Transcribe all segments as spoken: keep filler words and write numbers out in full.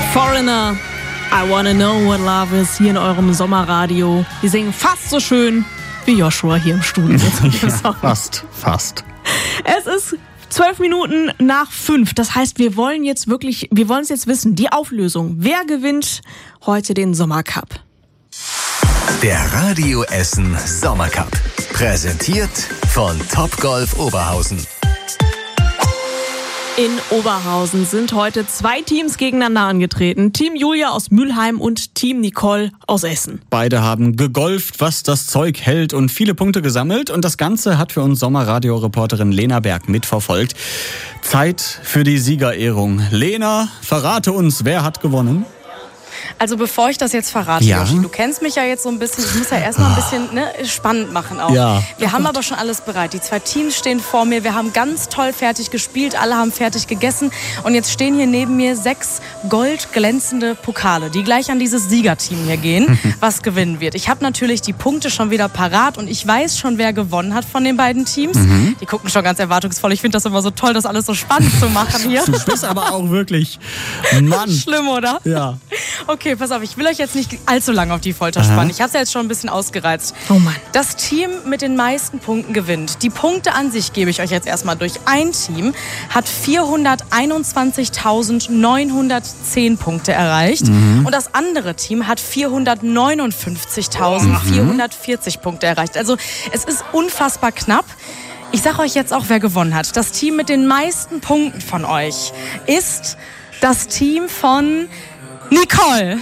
Foreigner, I wanna know what love is, hier in eurem Sommerradio. Die singen fast so schön wie Joshua hier im Studio. Ja, fast, fast. Es ist zwölf Minuten nach fünf. Das heißt, wir wollen jetzt wirklich, wir wollen es jetzt wissen, die Auflösung. Wer gewinnt heute den Sommercup? Der Radio Essen Sommercup. Präsentiert von Topgolf Oberhausen. In Oberhausen sind heute zwei Teams gegeneinander angetreten. Team Julia aus Mülheim und Team Nicole aus Essen. Beide haben gegolft, was das Zeug hält, und viele Punkte gesammelt. Und das Ganze hat für uns Sommerradio-Reporterin Lena Berg mitverfolgt. Zeit für die Siegerehrung. Lena, verrate uns, wer hat gewonnen? Also bevor ich das jetzt verrate, ja. Joshi, du kennst mich ja jetzt so ein bisschen, ich muss ja erstmal ein bisschen ne, spannend machen auch. Ja. Wir oh haben Gott. aber schon alles bereit. Die zwei Teams stehen vor mir, wir haben ganz toll fertig gespielt, alle haben fertig gegessen und jetzt stehen hier neben mir sechs goldglänzende Pokale, die gleich an dieses Siegerteam hier gehen, was gewinnen wird. Ich habe natürlich die Punkte schon wieder parat und ich weiß schon, wer gewonnen hat von den beiden Teams. Mhm. Die gucken schon ganz erwartungsvoll. Ich finde das immer so toll, das alles so spannend zu machen hier. Du bist aber auch wirklich, Mann. Schlimm, oder? Ja. Okay, pass auf, ich will euch jetzt nicht allzu lange auf die Folter spannen. Ich habe es ja jetzt schon ein bisschen ausgereizt. Oh Mann. Das Team mit den meisten Punkten gewinnt. Die Punkte an sich gebe ich euch jetzt erstmal durch. Ein Team hat vierhunderteinundzwanzigtausendneunhundertzehn Punkte erreicht. Mhm. Und das andere Team hat vierhundertneunundfünfzigtausendvierhundertvierzig mhm. Punkte erreicht. Also es ist unfassbar knapp. Ich sage euch jetzt auch, wer gewonnen hat. Das Team mit den meisten Punkten von euch ist das Team von Nicole.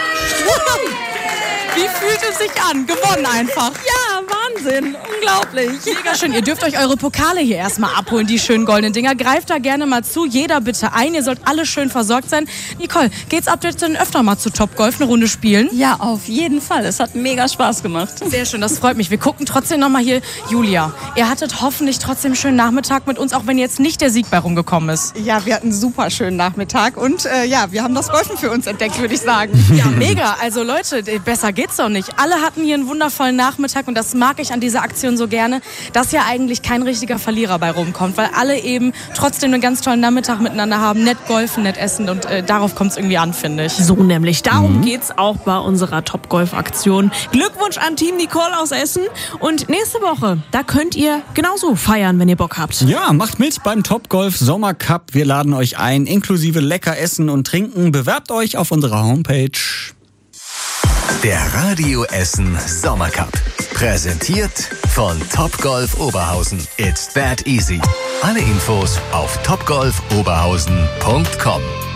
Wie fühlt es sich an? Gewonnen einfach. Ja, Wahnsinn. Unglaublich. Mega schön. Ihr dürft euch eure Pokale hier erstmal abholen, die schönen goldenen Dinger. Greift da gerne mal zu. Jeder bitte ein. Ihr sollt alle schön versorgt sein. Nicole, geht's ab jetzt denn öfter mal zu Topgolf eine Runde spielen? Ja, auf jeden Fall. Es hat mega Spaß gemacht. Sehr schön, das freut mich. Wir gucken trotzdem nochmal hier. Julia, ihr hattet hoffentlich trotzdem einen schönen Nachmittag mit uns, auch wenn jetzt nicht der Sieg bei rumgekommen ist. Ja, wir hatten einen super schönen Nachmittag und äh, ja, wir haben das Golfen für uns entdeckt, würde ich sagen. Ja, mega. Also Leute, besser geht's doch nicht. Alle hatten hier einen wundervollen Nachmittag und das mag ich an dieser Aktion so gerne, dass ja eigentlich kein richtiger Verlierer bei rumkommt, weil alle eben trotzdem einen ganz tollen Nachmittag miteinander haben, nett golfen, nett essen und äh, darauf kommt es irgendwie an, finde ich. So nämlich. Darum mhm. geht's auch bei unserer Top-Golf-Aktion. Glückwunsch an Team Nicole aus Essen und nächste Woche, da könnt ihr genauso feiern, wenn ihr Bock habt. Ja, macht mit beim Topgolf Sommercup. Wir laden euch ein, inklusive lecker Essen und Trinken. Bewerbt euch auf unserer Homepage. Der Radio Essen Sommercup. Präsentiert von Topgolf Oberhausen. It's that easy. Alle Infos auf topgolf oberhausen punkt com.